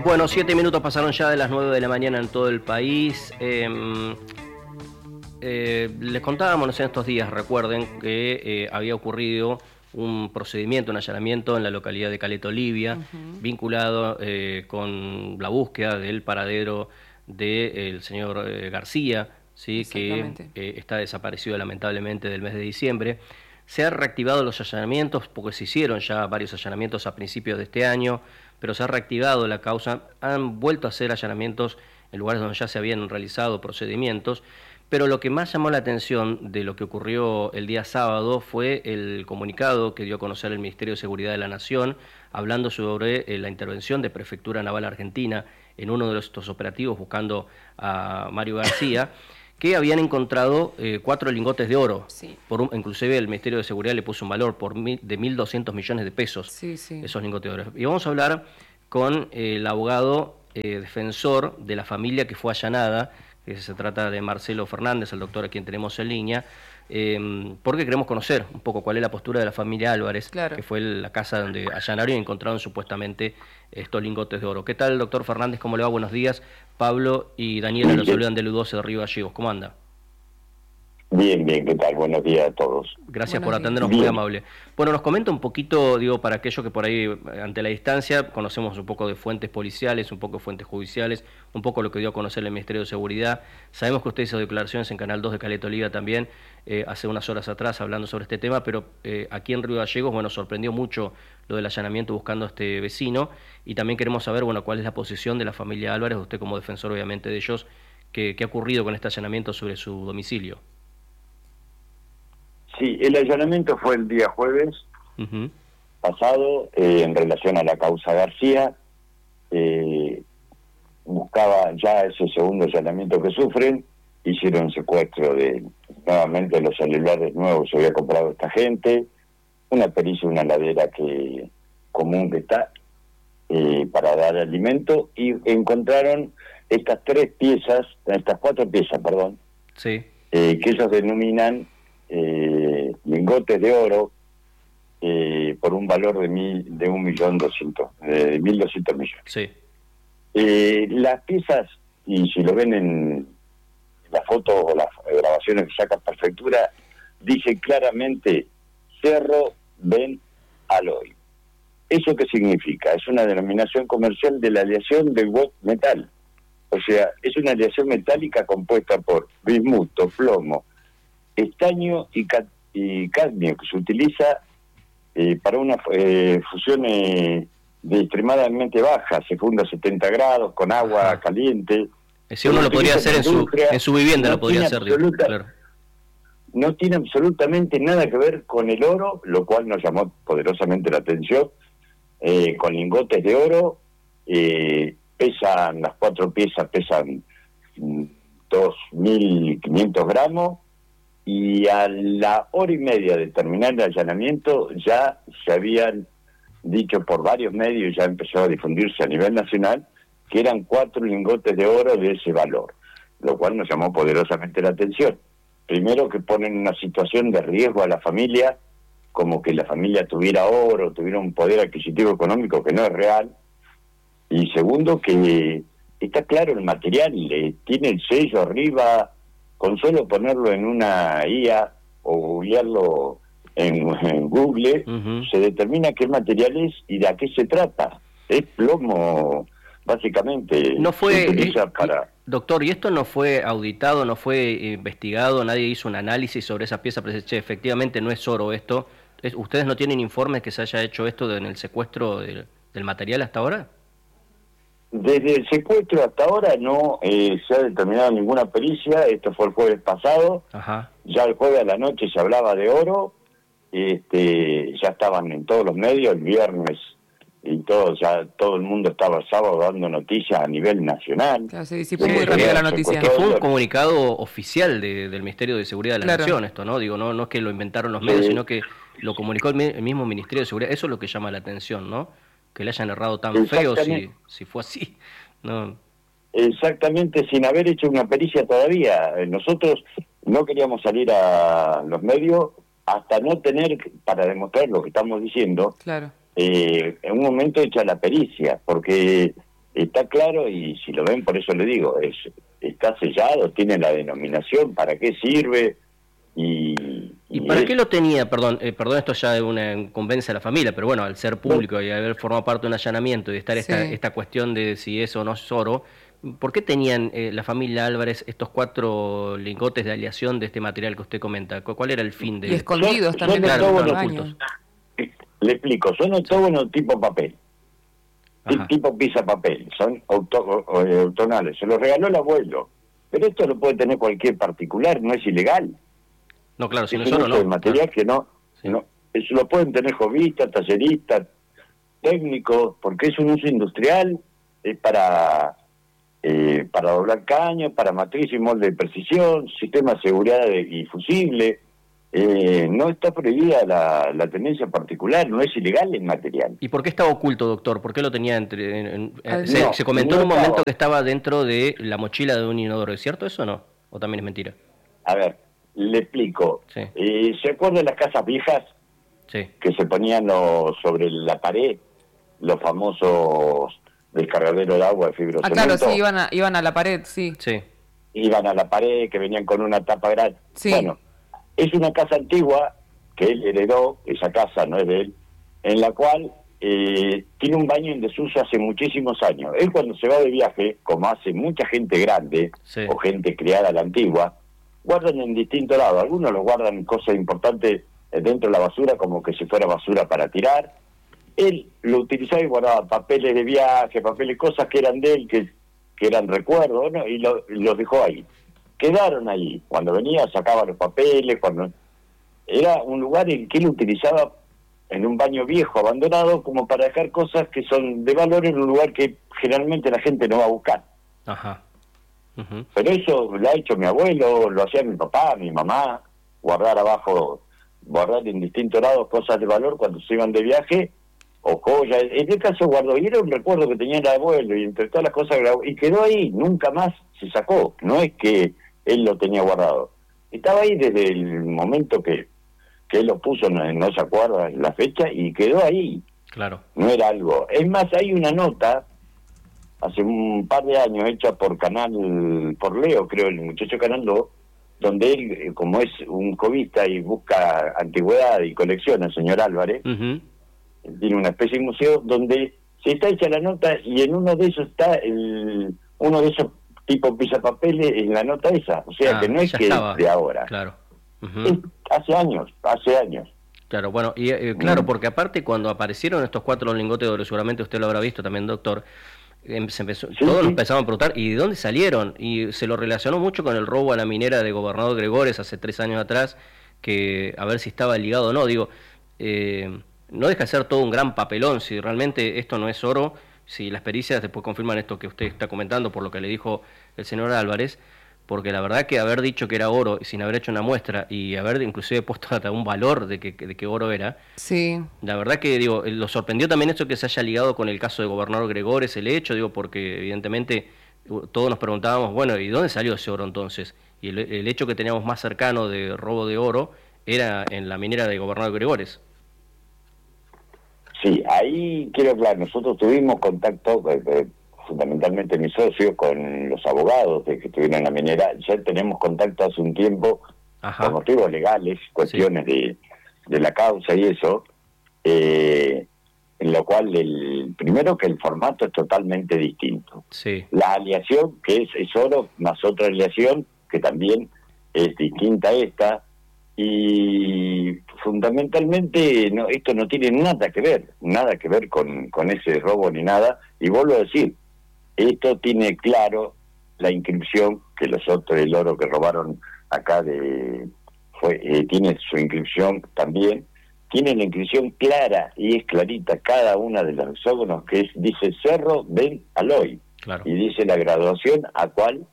Bueno, 7 minutos pasaron ya de las 9 de la mañana en todo el país. Les contábamos en estos días, recuerden, que había ocurrido un procedimiento, un allanamiento en la localidad de Caleta Olivia, vinculado con la búsqueda del paradero del señor García, ¿sí? Que está desaparecido lamentablemente del mes de diciembre. Se han reactivado los allanamientos, porque se hicieron ya varios allanamientos a principios de este año, pero se ha reactivado la causa. Han vuelto a hacer allanamientos en lugares donde ya se habían realizado procedimientos, pero lo que más llamó la atención de lo que ocurrió el día sábado fue el comunicado que dio a conocer el Ministerio de Seguridad de la Nación, hablando sobre la intervención de Prefectura Naval Argentina en uno de estos operativos buscando a Mario García, que habían encontrado 4 lingotes de oro. Sí. Inclusive el Ministerio de Seguridad le puso un valor de 1.200 millones de pesos, esos lingotes de oro. Y vamos a hablar con el abogado defensor de la familia que fue allanada, que se trata de Marcelo Fernández, el doctor a quien tenemos en línea, porque queremos conocer un poco cuál es la postura de la familia Álvarez, que fue la casa donde allanaron y encontraron supuestamente estos lingotes de oro. ¿Qué tal, doctor Fernández? ¿Cómo le va? Buenos días. Pablo y Daniela los saludan del U12 de Río Gallegos. ¿Cómo anda? Bien, ¿qué tal? Buenos días a todos. Gracias por atendernos, muy amable. Bueno, nos comenta un poquito, digo, para aquellos que por ahí, ante la distancia, conocemos un poco de fuentes policiales, un poco de fuentes judiciales, un poco lo que dio a conocer el Ministerio de Seguridad. Sabemos que usted hizo declaraciones en Canal 2 de Caleta Olivia también, hace unas horas atrás, hablando sobre este tema, pero aquí en Río Gallegos, bueno, sorprendió mucho lo del allanamiento buscando a este vecino, y también queremos saber, bueno, cuál es la posición de la familia Álvarez, usted como defensor, obviamente, de ellos, ¿qué ha ocurrido con este allanamiento sobre su domicilio? Sí, el allanamiento fue el día jueves pasado en relación a la causa García. Buscaba ya ese segundo allanamiento que sufren, hicieron secuestro nuevamente los celulares nuevos que había comprado esta gente, una pericia, una ladera común que está para dar alimento, y encontraron estas 4 piezas, sí. Que ellos denominan lingotes de oro por un valor de 1.200.000 millones. Sí. Las piezas, y si lo ven en la foto o las grabaciones que saca Prefectura, dice claramente Cerro Ben Aloy. ¿Eso qué significa? Es una denominación comercial de la aleación del metal. O sea, es una aleación metálica compuesta por bismuto, plomo, estaño y cadmio, que se utiliza para una fusión de extremadamente baja. Se funda a 70 grados con agua caliente. Si uno lo podría hacer en su vivienda, lo podría hacer. Claro. No tiene absolutamente nada que ver con el oro, lo cual nos llamó poderosamente la atención. Con lingotes de oro, las 4 piezas pesan 2.500 gramos, y a la hora y media de terminar el allanamiento ya se habían dicho por varios medios, ya empezó a difundirse a nivel nacional, que eran 4 lingotes de oro de ese valor, lo cual nos llamó poderosamente la atención. Primero, que ponen en una situación de riesgo a la familia, como que la familia tuviera oro, tuviera un poder adquisitivo económico que no es real. Y segundo, que está claro el material, tiene el sello arriba. Con solo ponerlo en una IA o googlearlo en Google, se determina qué material es y de a qué se trata. Es plomo, básicamente. No fue, doctor, ¿y esto no fue auditado, no fue investigado? ¿Nadie hizo un análisis sobre esa pieza? Pero efectivamente no es oro esto. ¿Ustedes no tienen informes que se haya hecho esto en el secuestro del material hasta ahora? Desde el secuestro hasta ahora no se ha determinado ninguna pericia. Esto fue el jueves pasado. Ya el jueves a la noche se hablaba de oro. Ya estaban en todos los medios el viernes, y todo el mundo estaba el sábado dando noticias a nivel nacional. Claro, se disipó muy rápido la noticia. Que fue un comunicado oficial del Ministerio de Seguridad de la Nación, esto, ¿no? Digo, no es que lo inventaron los medios, sino que lo comunicó el mismo Ministerio de Seguridad. Eso es lo que llama la atención, ¿no? Que le hayan errado tan feo, si fue así. No. Exactamente, sin haber hecho una pericia todavía. Nosotros no queríamos salir a los medios hasta no tener, para demostrar lo que estamos diciendo, en un momento hecha la pericia, porque está claro, y si lo ven, por eso le digo, está sellado, tiene la denominación, para qué sirve, ¿Y para qué lo tenía? Perdón, esto ya de una convence a la familia, pero bueno, al ser público y haber formado parte de un allanamiento y estar esta cuestión de si es o no es oro, ¿por qué tenían la familia Álvarez estos 4 lingotes de aleación de este material que usted comenta? ¿Cuál era el fin de...? Y escondidos también. Claro, ocultos. Le explico, son octógonos tipo papel, tipo pizza papel, son octonales, se los regaló el abuelo, pero esto lo puede tener cualquier particular, no es ilegal. No, claro, si no es es oro, no. material que no, eso lo pueden tener jovistas, talleristas, técnicos, porque es un uso industrial, es para doblar caños, para matriz y molde de precisión, sistema de seguridad y fusible. No está prohibida la tenencia particular, no es ilegal el material. ¿Y por qué estaba oculto, doctor? ¿Por qué lo tenía se comentó en un momento que estaba dentro de la mochila de un inodoro, ¿es cierto eso o no? ¿O también es mentira? A ver, le explico. Sí. ¿Se acuerdan de las casas viejas? Sí. Que se ponían sobre la pared, los famosos descargaderos de agua de fibrocemento. Claro, sí, iban a la pared, sí. Iban a la pared, que venían con una tapa grande. Sí. Bueno, es una casa antigua que él heredó, esa casa no es de él, en la cual tiene un baño en desuso hace muchísimos años. Él cuando se va de viaje, como hace mucha gente grande o gente criada a la antigua, guardan en distintos lados. Algunos lo guardan cosas importantes dentro de la basura, como que si fuera basura para tirar. Él lo utilizaba y guardaba papeles de viaje, cosas que eran de él, que eran recuerdos, ¿no? Y los dejó ahí. Quedaron ahí. Cuando venía sacaba los papeles, era un lugar en que él utilizaba en un baño viejo, abandonado, como para dejar cosas que son de valor en un lugar que generalmente la gente no va a buscar. Ajá. Pero eso lo ha hecho mi abuelo, lo hacía mi papá, mi mamá, guardar en distintos lados cosas de valor cuando se iban de viaje, o joyas. En este caso guardó, y era un recuerdo que tenía el abuelo, y entre todas las cosas y quedó ahí, nunca más se sacó. No es que él lo tenía guardado, estaba ahí desde el momento que él lo puso, no se acuerda la fecha, y quedó ahí. Claro. No era algo. Es más, hay una nota hace un par de años hecha por Leo, creo, el muchacho Canal 2, donde él, como es un covista y busca antigüedad y colecciona, el señor Álvarez, tiene una especie de museo donde se está hecha la nota, y en uno de esos está uno de esos tipos pisapapeles en la nota esa, o sea que no es que es de ahora. Claro. Es hace años. Claro, bueno, y claro, porque aparte cuando aparecieron estos 4 lingotes de oro, seguramente usted lo habrá visto también, doctor, todos nos empezaban a preguntar, ¿y de dónde salieron? Y se lo relacionó mucho con el robo a la minera de Gobernador Gregores hace 3 años atrás, que a ver si estaba ligado o no. Digo, no deja de ser todo un gran papelón si realmente esto no es oro, si las pericias después confirman esto que usted está comentando por lo que le dijo el señor Álvarez, porque la verdad que haber dicho que era oro sin haber hecho una muestra y haber inclusive puesto hasta un valor de que oro era, la verdad que lo sorprendió también esto que se haya ligado con el caso de Gobernador Gregores, el hecho, porque evidentemente todos nos preguntábamos, bueno, ¿y dónde salió ese oro entonces? Y el hecho que teníamos más cercano de robo de oro era en la minera de Gobernador Gregores. Sí, ahí quiero aclarar, nosotros tuvimos contacto, fundamentalmente mi socio, con los abogados de que estuvieron en la minera. Ya tenemos contacto hace un tiempo, por motivos legales, cuestiones de la causa y eso, en lo cual primero que el formato es totalmente distinto. La aleación, que es oro, más otra aleación, que también es distinta a esta, y fundamentalmente esto no tiene nada que ver con ese robo ni nada, y vuelvo a decir, esto tiene claro la inscripción que el oro que robaron acá tiene su inscripción también, tiene la inscripción clara y es clarita cada una de los hexágonos, que dice Cerro del Aloy, y dice la graduación a cual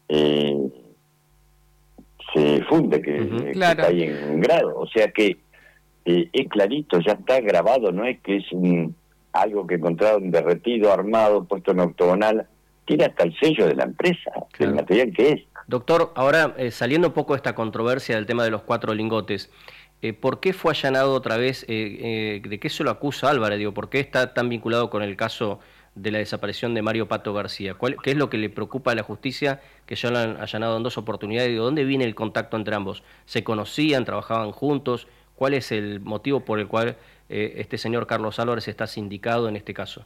se funde, que está ahí en grado, o sea que es clarito, ya está grabado, no es que es algo que encontraron derretido, armado, puesto en octogonal, tiene hasta el sello de la empresa, el material que es. Doctor, ahora saliendo un poco de esta controversia del tema de los 4 lingotes, ¿por qué fue allanado otra vez? ¿De qué se lo acusa Álvarez? ¿Por qué está tan vinculado con el caso de la desaparición de Mario Pato García? ¿Qué es lo que le preocupa a la justicia, que ya lo han allanado en 2 oportunidades? ¿De dónde viene el contacto entre ambos? ¿Se conocían, trabajaban juntos? ¿Cuál es el motivo por el cual este señor Carlos Álvarez está sindicado en este caso?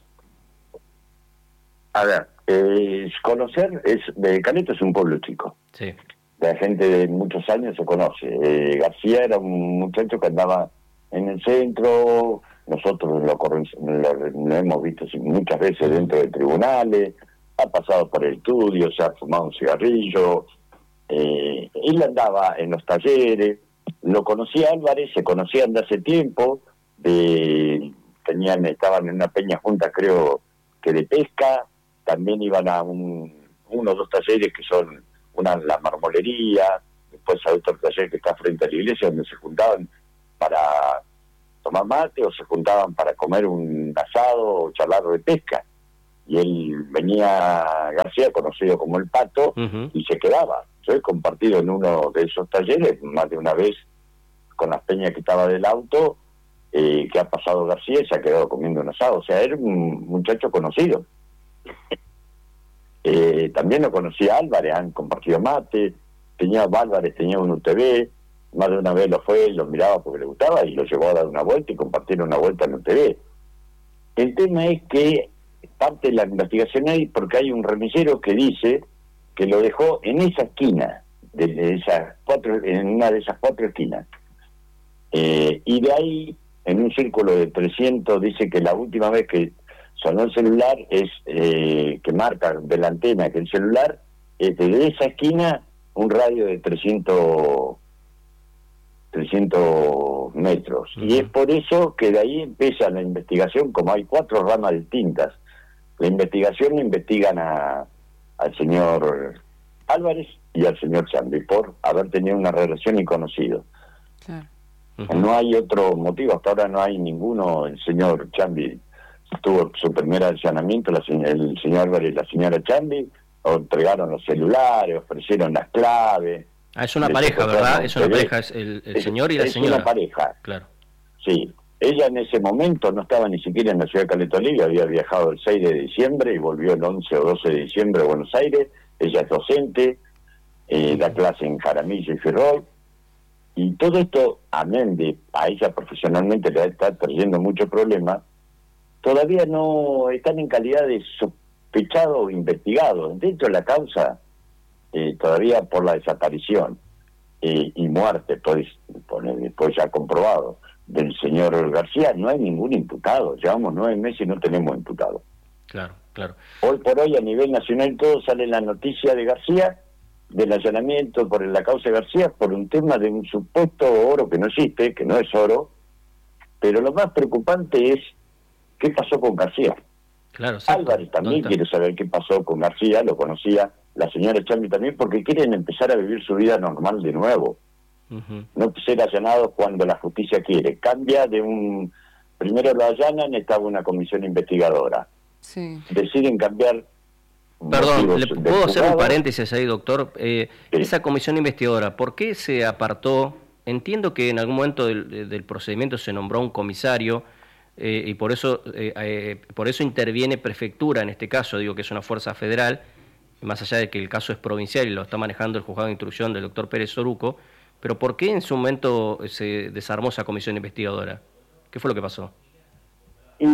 A ver, conocer, Caleta es un pueblo chico. Sí. La gente de muchos años se conoce. García era un muchacho que andaba en el centro, nosotros lo hemos visto muchas veces dentro de tribunales, ha pasado por el estudio, se ha fumado un cigarrillo, él andaba en los talleres, lo conocía Álvarez, se conocían de hace tiempo, estaban en una peña junta, creo que de pesca, también iban a uno o dos talleres que son la marmolería, después hay otro taller que está frente a la iglesia donde se juntaban para tomar mate o se juntaban para comer un asado o charlar de pesca. Y él venía, García, conocido como el Pato, y se quedaba. Yo he compartido en uno de esos talleres más de una vez con las peñas que estaba del auto, que ha pasado García y se ha quedado comiendo un asado. O sea, era un muchacho conocido. También lo conocía Álvarez, han compartido mate, Álvarez tenía un UTV, más de una vez lo fue, lo miraba porque le gustaba y lo llevó a dar una vuelta y compartieron una vuelta en UTV. El tema es que parte de la investigación ahí porque hay un remisero que dice que lo dejó en esa esquina, en una de esas 4 esquinas. Y de ahí, en un círculo de 300, dice que la última vez que sonó el celular es que marca de la antena que el celular es de esa esquina un radio de 300 metros. Y es por eso que de ahí empieza la investigación, como hay 4 ramas distintas. La investigación investigan al señor Álvarez y al señor Chambi por haber tenido una relación y conocido. Claro. No hay otro motivo, hasta ahora no hay ninguno. El señor Chambi tuvo su primer allanamiento, el señor Álvarez y la señora Chambi entregaron los celulares, ofrecieron las claves. Es una pareja, ¿verdad? Es una pareja, es el señor y la señora. Es una pareja. Claro. Sí. Ella en ese momento no estaba ni siquiera en la ciudad de Caleta Olivia, había viajado el 6 de diciembre y volvió el 11 o 12 de diciembre a Buenos Aires. Ella es docente, da clase en Jaramillo y Ferrol. Y todo esto, amén de a ella profesionalmente le está trayendo muchos problemas, todavía no están en calidad de sospechado o investigado. Dentro de la causa, todavía por la desaparición y muerte, pues ya comprobado, del señor García, no hay ningún imputado. Llevamos 9 meses y no tenemos imputado. Claro, claro. Hoy por hoy, a nivel nacional, todo sale la noticia de García, del allanamiento por la causa de García, por un tema de un supuesto oro que no existe, que no es oro, pero lo más preocupante es qué pasó con García. Claro, sí, Álvarez también quiere saber qué pasó con García, lo conocía, la señora Chambi también, porque quieren empezar a vivir su vida normal de nuevo. No ser allanados cuando la justicia quiere. Cambia de primero lo allanan, estaba una comisión investigadora. Sí. Deciden cambiar. Perdón, ¿le puedo hacer un paréntesis ahí, doctor? Sí. Esa comisión investigadora, ¿por qué se apartó? Entiendo que en algún momento del procedimiento se nombró un comisario y por eso interviene prefectura en este caso, digo que es una fuerza federal, más allá de que el caso es provincial y lo está manejando el juzgado de instrucción del doctor Pérez Oruco, pero ¿por qué en su momento se desarmó esa comisión investigadora? ¿Qué fue lo que pasó? Y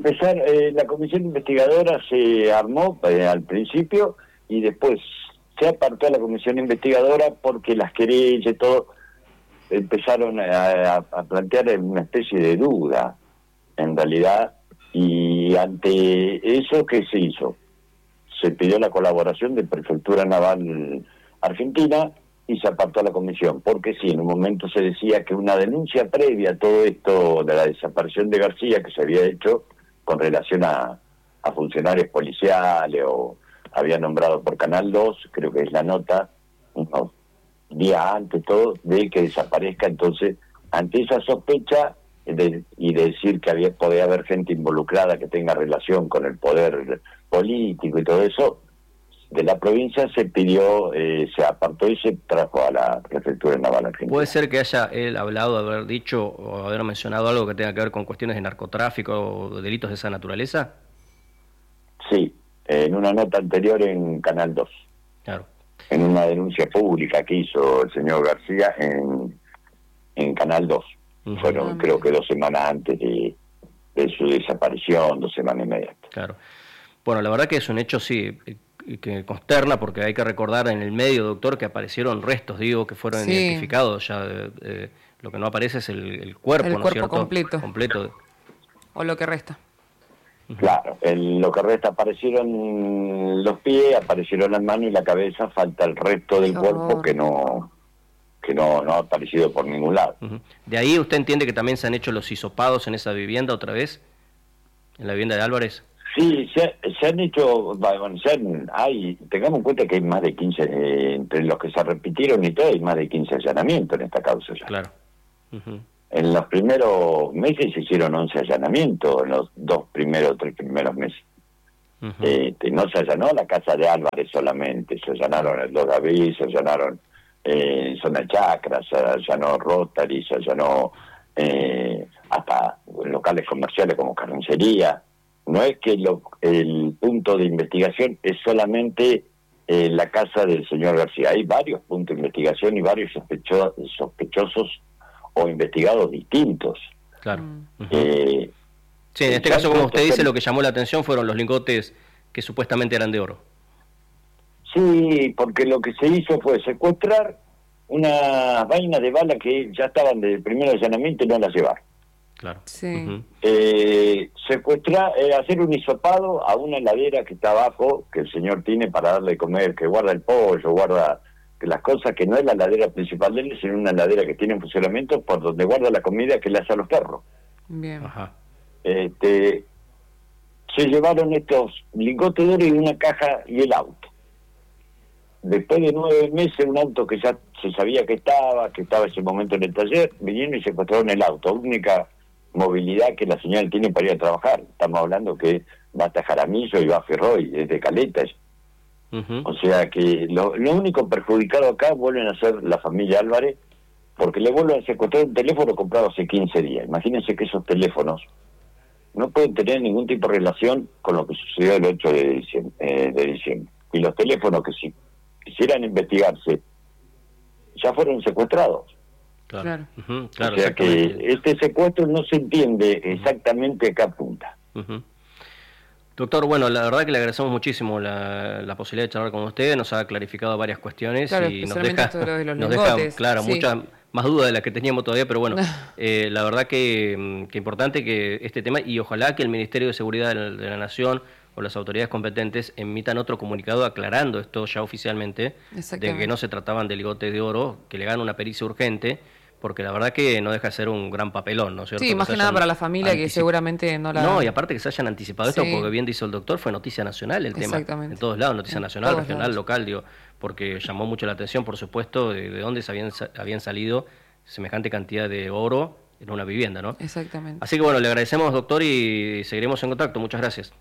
la comisión investigadora se armó al principio y después se apartó la comisión investigadora porque las querellas y todo empezaron a plantear una especie de duda, en realidad, y ante eso, ¿qué se hizo? Se pidió la colaboración de Prefectura Naval Argentina y se apartó a la comisión, porque sí, en un momento se decía que una denuncia previa a todo esto de la desaparición de García que se había hecho con relación a funcionarios policiales o había nombrado por Canal 2, creo que es la nota, unos días antes todo, de que desaparezca. Entonces, ante esa sospecha y de decir que podía haber gente involucrada que tenga relación con el poder político y todo eso, de la provincia se pidió, se apartó y se trajo a la Prefectura Naval Argentina. ¿Puede ser que haya él hablado, haber dicho o haber mencionado algo que tenga que ver con cuestiones de narcotráfico o delitos de esa naturaleza? en una nota anterior en Canal 2, Claro. en una denuncia pública que hizo el señor García en Canal 2. Fueron, creo que 2 semanas antes de su desaparición, 2 semanas y media. Claro. Bueno, la verdad que es un hecho, sí, que consterna, porque hay que recordar en el medio, doctor, que aparecieron restos, digo, que fueron identificados. Ya lo que no aparece es el cuerpo, el ¿no es cuerpo cierto? completo. O lo que resta. Claro, lo que resta aparecieron los pies, aparecieron las manos y la cabeza, falta el resto del cuerpo que no ha aparecido por ningún lado. ¿De ahí usted entiende que también se han hecho los hisopados en esa vivienda otra vez? ¿En la vivienda de Álvarez? Sí, se han hecho, bueno, tengamos en cuenta que hay más de 15, entre los que se repitieron y todo, hay más de 15 allanamientos en esta causa ya. Claro. En los primeros meses se hicieron 11 allanamientos, en los 3 primeros meses. No se allanó la casa de Álvarez solamente, se allanaron el Dos David, se allanaron Zona Chacra, se allanó Rotary, se allanó hasta locales comerciales como carnicería. No es que el punto de investigación es solamente la casa del señor García. Hay varios puntos de investigación y varios sospechosos o investigados distintos. Claro. Sí, en este caso, como usted dice, lo que llamó la atención fueron los lingotes que supuestamente eran de oro. Sí, porque lo que se hizo fue secuestrar una vaina de bala que ya estaban desde el primer allanamiento y no las llevaron. Claro. Sí. Secuestrar, hacer un hisopado a una heladera que está abajo, que el señor tiene para darle de comer, que guarda el pollo, guarda las cosas, que no es la heladera principal de él, sino una heladera que tiene en funcionamiento por donde guarda la comida que le hace a los perros. Bien. Ajá. Se llevaron estos lingotes de oro y una caja y el auto. Después de 9 meses, un auto que ya se sabía que estaba en ese momento en el taller, vinieron y secuestraron el auto. Única movilidad que la señora tiene para ir a trabajar. Estamos hablando que va hasta Jaramillo y va a Ferroy, desde Caleta. O sea que lo único perjudicado acá vuelven a ser la familia Álvarez, porque le vuelven a secuestrar un teléfono comprado hace 15 días. Imagínense que esos teléfonos no pueden tener ningún tipo de relación con lo que sucedió el 8 de diciembre. Y los teléfonos que si quisieran investigarse ya fueron secuestrados. Claro. Claro, o sea que este secuestro no se entiende exactamente a qué apunta. Doctor, bueno, la verdad que le agradecemos muchísimo la posibilidad de charlar con usted, nos ha clarificado varias cuestiones y nos deja, claro, muchas más dudas de las que teníamos todavía, pero bueno, la verdad que importante que este tema, y ojalá que el Ministerio de Seguridad de la Nación o las autoridades competentes emitan otro comunicado aclarando esto ya oficialmente, de que no se trataban de lingotes de oro, que le hagan una pericia urgente, porque la verdad que no deja de ser un gran papelón, ¿no es cierto? Sí, más que nada para la familia que seguramente no la... No, y aparte que se hayan anticipado esto, porque bien dice el doctor, fue noticia nacional el tema. En todos lados, noticia nacional, regional, local, digo, porque llamó mucho la atención, por supuesto, de dónde habían salido semejante cantidad de oro en una vivienda, ¿no? Exactamente. Así que bueno, le agradecemos, doctor, y seguiremos en contacto. Muchas gracias.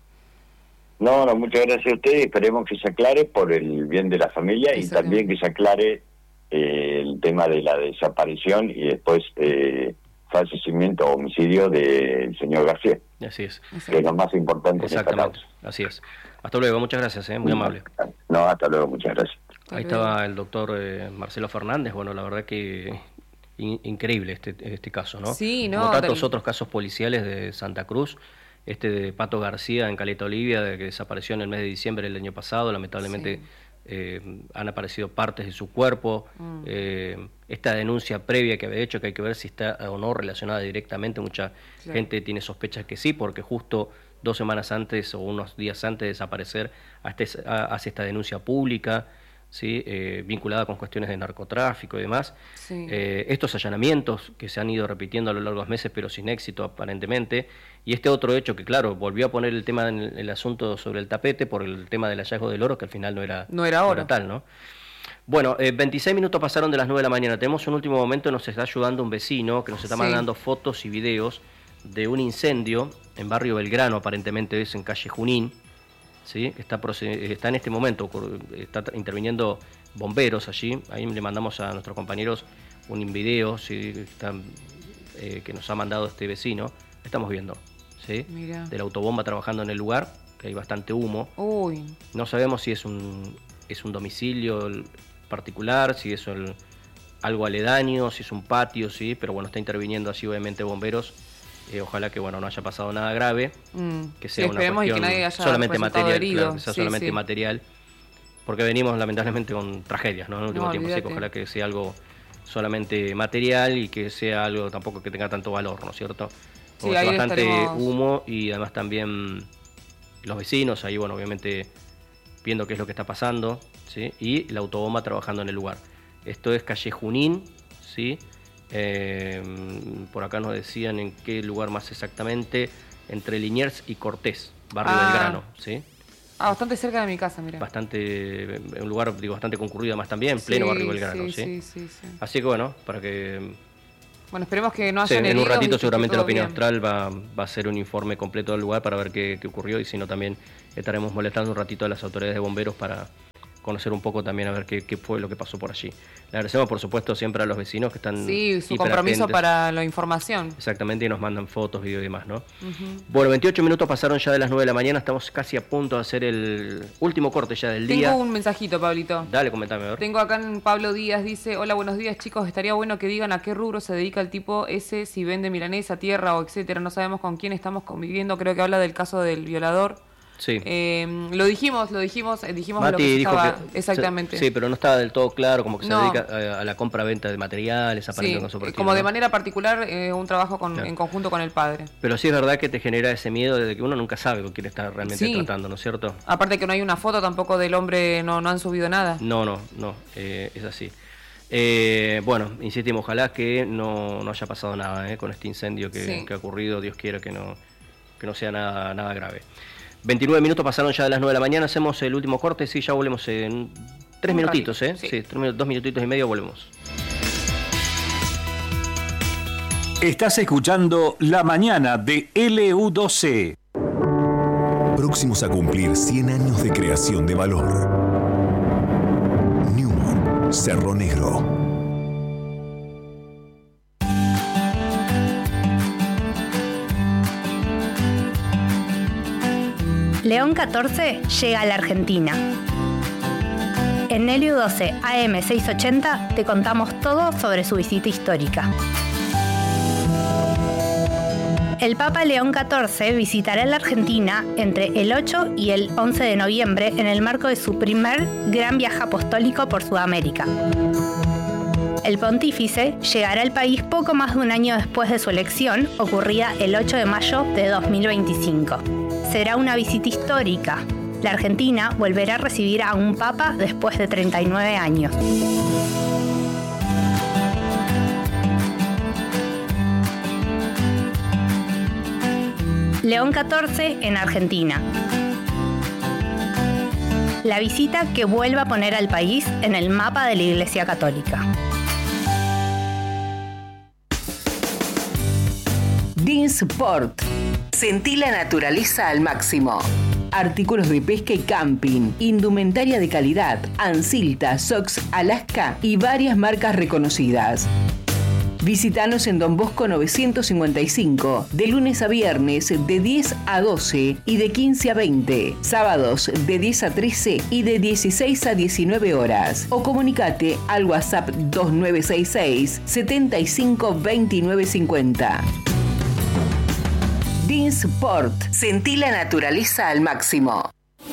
No, muchas gracias a ustedes. Esperemos que se aclare por el bien de la familia y también que se aclare el tema de la desaparición y después fallecimiento o homicidio del señor García. Así es. Que es lo más importante en esta causa. Así es. Hasta luego, muchas gracias, muy amable. No, hasta luego, muchas gracias. Ahí estaba el doctor Marcelo Fernández. Bueno, la verdad que increíble este caso, ¿no? Sí, ¿no? Como tantos otros casos policiales de Santa Cruz, de Pato García en Caleta Olivia, que desapareció en el mes de diciembre del año pasado, lamentablemente han aparecido partes de su cuerpo, esta denuncia previa que había hecho, que hay que ver si está o no relacionada directamente, mucha gente tiene sospechas que sí, porque justo 2 semanas antes o unos días antes de desaparecer hace esta denuncia pública, ¿sí? Vinculada con cuestiones de narcotráfico y demás. Estos allanamientos que se han ido repitiendo a lo largo de los meses, pero sin éxito aparentemente, y este otro hecho que, claro, volvió a poner el tema en el asunto sobre el tapete por el tema del hallazgo del oro, que al final no era oro. Tal, ¿no? Bueno, 26 minutos pasaron de las 9 de la mañana. Tenemos un último momento, nos está ayudando un vecino que nos está mandando fotos y videos de un incendio en barrio Belgrano, aparentemente es en calle Junín. ¿Sí? Está en este momento, está interviniendo bomberos allí. Ahí le mandamos a nuestros compañeros un video, ¿sí? Que nos ha mandado este vecino. Estamos viendo, ¿sí? De la autobomba trabajando en el lugar, que hay bastante humo. Uy. No sabemos si es un domicilio particular, si es algo aledaño, si es un patio, sí, pero bueno, está interviniendo así obviamente bomberos. Ojalá que no haya pasado nada grave, que sea una cuestión que nadie haya solamente material, herido. claro, que sea solamente material, porque venimos lamentablemente con tragedias, ¿no? En el último tiempo, sí, ojalá que sea algo solamente material y que sea algo tampoco que tenga tanto valor, ¿no es cierto? Porque hay bastante humo y además también los vecinos ahí, bueno, obviamente viendo qué es lo que está pasando, ¿sí? Y la autobomba trabajando en el lugar. Esto es calle Junín, ¿sí? Por acá nos decían en qué lugar más exactamente, entre Liniers y Cortés, barrio Belgrano, ¿sí? Bastante cerca de mi casa, mira. Un lugar, bastante concurrido además también, pleno barrio Belgrano, ¿sí? Así que bueno, para que... Bueno, esperemos que no haya heridos. En un ratito seguramente la opinión austral va a hacer un informe completo del lugar para ver qué ocurrió, y si no también estaremos molestando un ratito a las autoridades de bomberos para conocer un poco también a ver qué fue lo que pasó por allí. Le agradecemos por supuesto siempre a los vecinos que están su compromiso para la información. Exactamente, y nos mandan fotos, videos y demás, ¿no? Bueno, 28 minutos pasaron ya de las 9 de la mañana, estamos casi a punto de hacer el último corte ya del día. Tengo un mensajito, Pablito. Dale, comentame, a ver. Tengo acá en Pablo Díaz, dice: hola, buenos días chicos, estaría bueno que digan a qué rubro se dedica el tipo ese, si vende milanesa, tierra o etcétera, no sabemos con quién estamos conviviendo, creo que habla del caso del violador. Sí. Lo dijimos Mati lo que dijo estaba, que, exactamente. Sí, pero no estaba del todo claro, como que se dedica a la compra-venta de materiales, como de manera particular, un trabajo en conjunto con el padre. Pero sí es verdad que te genera ese miedo de que uno nunca sabe con quién está realmente tratando, ¿no es cierto? Aparte que no hay una foto tampoco del hombre, no han subido nada. No, es así. Bueno, insistimos, ojalá que no haya pasado nada con este incendio que ha ocurrido, Dios quiera que no sea nada grave. 29 minutos pasaron ya de las 9 de la mañana, hacemos el último corte, sí, ya volvemos en 3 minutitos, ratito, sí, 2 minutitos y medio volvemos. Estás escuchando La Mañana de LU12. Próximos a cumplir 100 años de creación de valor. Newmont, Cerro Negro. León 14 llega a la Argentina. En LU12 AM 680 te contamos todo sobre su visita histórica. El Papa León XIV visitará la Argentina entre el 8 y el 11 de noviembre en el marco de su primer gran viaje apostólico por Sudamérica. El pontífice llegará al país poco más de un año después de su elección, ocurrida el 8 de mayo de 2025. Será una visita histórica. La Argentina volverá a recibir a un papa después de 39 años. León XIV en Argentina. La visita que vuelve a poner al país en el mapa de la Iglesia Católica. Dinsport. Sentí la naturaleza al máximo. Artículos de pesca y camping, indumentaria de calidad, Ansilta, Sox, Alaska y varias marcas reconocidas. Visítanos en Don Bosco 955, de lunes a viernes de 10 a 12 y de 15 a 20, sábados de 10 a 13 y de 16 a 19 horas. O comunicate al WhatsApp 2966 75 29 50. Dinsport. Sentí la naturaleza al máximo.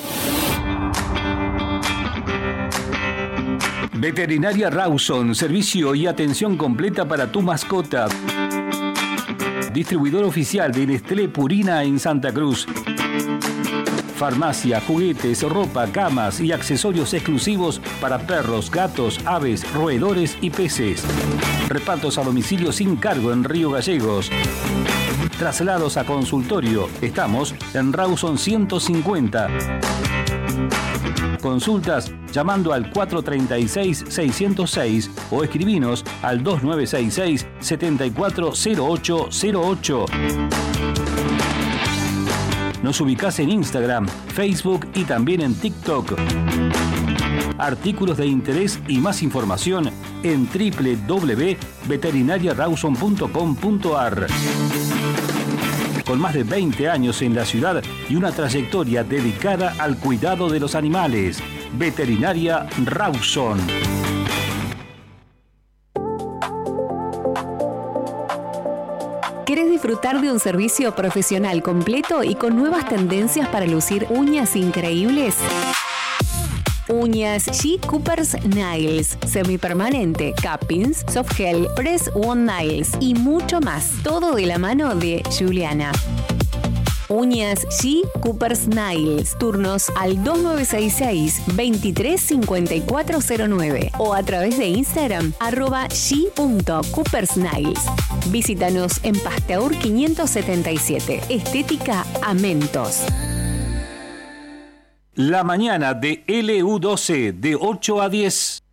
Veterinaria Rawson, servicio y atención completa para tu mascota. Distribuidor oficial de Nestlé Purina en Santa Cruz. Farmacia, juguetes, ropa, camas y accesorios exclusivos para perros, gatos, aves, roedores y peces. Repartos a domicilio sin cargo en Río Gallegos. Traslados a consultorio. Estamos en Rawson 150. Consultas llamando al 436-606 o escribinos al 2966-740808. Nos ubicás en Instagram, Facebook y también en TikTok. Artículos de interés y más información en www.veterinariarawson.com.ar. con más de 20 años en la ciudad y una trayectoria dedicada al cuidado de los animales. Veterinaria Rawson. ¿Querés disfrutar de un servicio profesional completo y con nuevas tendencias para lucir uñas increíbles? Uñas G. Cooper's Nails, semipermanente, cappings, soft gel, press on nails y mucho más. Todo de la mano de Juliana. Uñas G. Cooper's Nails. Turnos al 2966-235409 o a través de Instagram @g.coopersnails. Visítanos en Pasteur 577. Estética Amentos. La mañana de LU12 de 8 a 10.